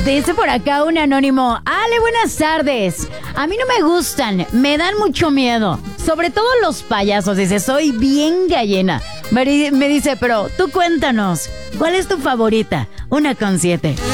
Dice por acá un anónimo: Ale, buenas tardes. A mí no me gustan, me dan mucho miedo. Sobre todo los payasos. Dice, soy bien gallina. Me dice, pero tú cuéntanos, ¿cuál es tu favorita? 1 con 7.